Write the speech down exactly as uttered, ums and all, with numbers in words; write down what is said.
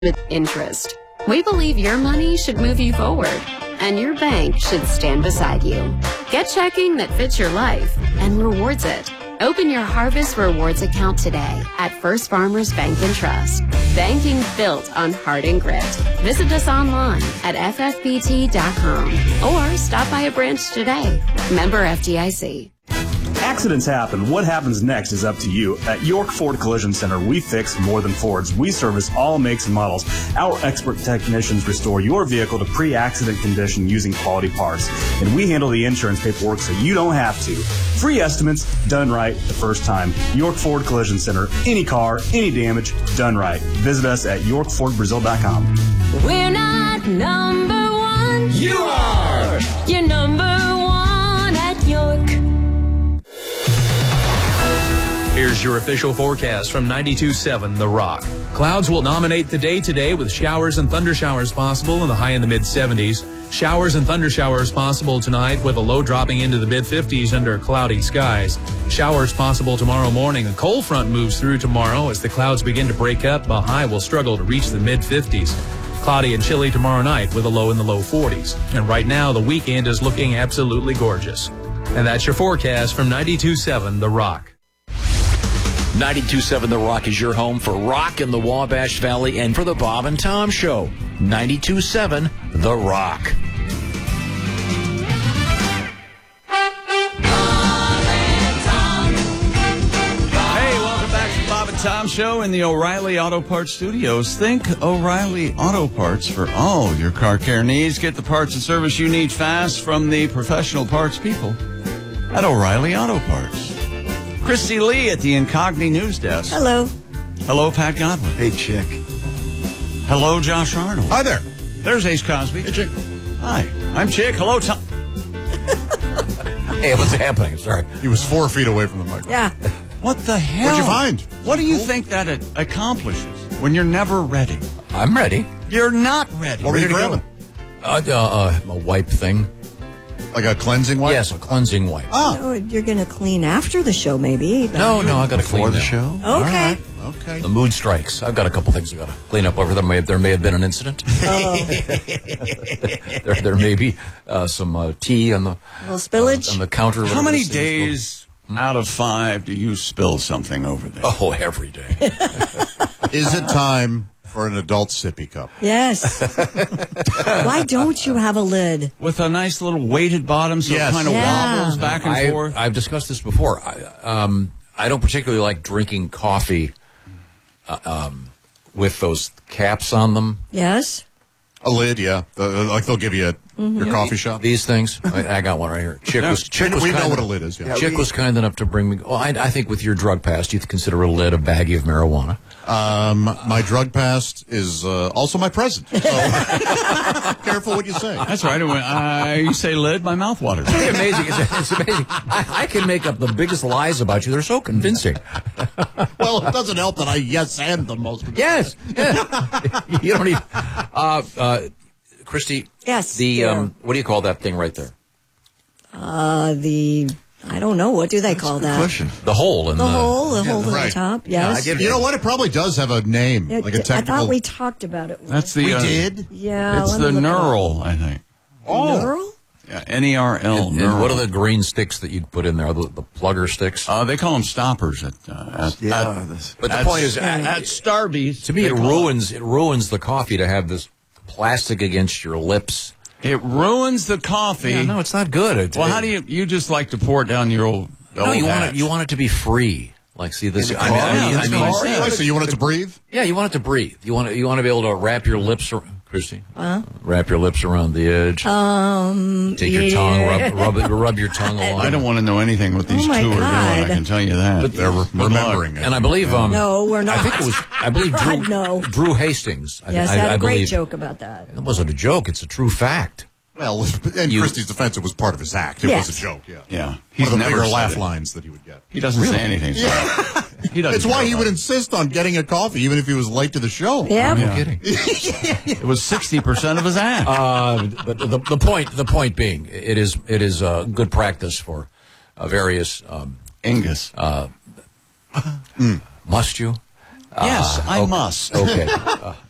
with interest. We believe your money should move you forward, and your bank should stand beside you. Get checking that fits your life and rewards it. Open your Harvest Rewards account today at First Farmers Bank and Trust. Banking built on heart and grit. Visit us online at f f b t dot com or stop by a branch today. Member F D I C. Accidents happen. What happens next is up to you. At York Ford Collision Center, we fix more than Fords. We service all makes and models. Our expert technicians restore your vehicle to pre-accident condition using quality parts. And we handle the insurance paperwork so you don't have to. Free estimates, done right the first time. York Ford Collision Center. Any car, any damage, done right. Visit us at york ford brazil dot com. We're not number one. You are. You're number one at York. Here's your official forecast from ninety-two point seven The Rock. Clouds will dominate the day today with showers and thunder showers possible in the high in the mid seventies. Showers and thunder showers possible tonight with a low dropping into the mid fifties under cloudy skies. Showers possible tomorrow morning. A cold front moves through tomorrow as the clouds begin to break up. A high will struggle to reach the mid fifties. Cloudy and chilly tomorrow night with a low in the low forties. And right now, the weekend is looking absolutely gorgeous. And that's your forecast from ninety-two point seven The Rock. ninety-two point seven The Rock is your home for rock in the Wabash Valley and for the Bob and Tom Show. ninety-two point seven The Rock. Hey, welcome back to the Bob and Tom Show in the O'Reilly Auto Parts Studios. Think O'Reilly Auto Parts for all your car care needs. Get the parts and service you need fast from the professional parts people at O'Reilly Auto Parts. Christy Lee at the Incogni News Desk. Hello. Hello, Pat Godwin. Hey, Chick. Hello, Josh Arnold. Hi there. There's Ace Cosby. Hey, Chick. Hi, I'm Chick. Hello, Tom. Hey, what's happening? Sorry. He was four feet away from the microphone. Yeah. What the hell? What'd you find? What do you think that it accomplishes when you're never ready? I'm ready. You're not ready. What were you Ready to go. grabbing? Uh, uh, uh, a wipe thing. Like a cleansing wipe? Yes, a cleansing wipe. Oh. Oh, you're going to clean after the show, maybe. No, no, I got to clean Before the that. show? Okay. All right. Okay. The mood strikes. I've got a couple things I got to clean up over there. May, there may have been an incident. Oh. there, there may be uh, some uh, tea on the A little spillage. uh, on the counter. How whatever many this thing is days out of five do you spill something over there? called. Oh, every day. Is it time for an adult sippy cup? Yes. Why don't you have a lid? With a nice little weighted bottom so Yes. it kind of Yeah. wobbles back and I, forth? I've discussed this before. I, um, I don't particularly like drinking coffee uh, um, with those caps on them. Yes. A lid, yeah. The, like they'll give you at your coffee shop. These things. I, I got one right here. Chick was, Chick was we know kind what a enough- lid is, yeah. Chick was kind enough to bring me. Well, I, I think with your drug past, you'd consider a lid a baggie of marijuana. Um, my drug past is uh, also my present. So careful what you say. That's right. When uh, you say lid, my mouth waters. It's amazing. It's, it's amazing. I, I can make up the biggest lies about you. They're so convincing. Well, it doesn't help that I yes and the most. Yes. Yeah. You don't need. Uh, uh, Christy. Yes, The dear. um, what do you call that thing right there? Uh, the, I don't know. What do they call that? Question. The hole in The the, hole, the hole in right. the top. Yeah, I Yes. get it. You know what? It probably does have a name, It- like a I technical. thought we talked about it. That's the. We uh, did? Yeah. It's let me the look it up. knurl, I think. Knurl? Yeah, N E R L. And, and what are the green sticks that you'd put in there? The, the plugger sticks. Uh, they call them stoppers at. Uh, at Yeah. at- But the at- point is, at, at Starbucks. to me, they it call ruins it ruins the coffee to have this plastic against your lips. It ruins the coffee. Yeah, no, it's not good. It, Well, it- how do you? You just like to pour it down your old. No, old you want hatch. it. You want it to be free. Like, see this. I mean, car? I mean, Yeah, I the mean, car. yeah, Wait, so you want it to breathe? yeah, you want it to breathe. You want it, you want to be able to wrap your lips, ar- Christy. Uh-huh. Wrap your lips around the edge. Um, Take your yeah. tongue, rub, rub, rub your tongue along. I don't want to know anything what these Oh, my two are doing. I God. can tell you that. But they're re- Good remembering luck. it. And I believe, um, No, we're not. I think it was. I believe Drew, God, no. Drew Hastings. I, Yes, I, I had I a great believe, joke about that. It wasn't a joke. It's a true fact. Well, in You- Christie's defense, it was part of his act. It Yes. was a joke, yeah. Yeah, One he's of the never bigger said laugh it. lines that he would get. He doesn't say anything. So he doesn't. It's why care he about would it. insist on getting a coffee, even if he was late to the show. Yeah. No Yeah. kidding. It was sixty percent of his act. Uh, but the, the point, the point being, it is it is uh, good practice for uh, various. Um, Angus. must you? yes, Uh, I okay. must. Okay. Uh,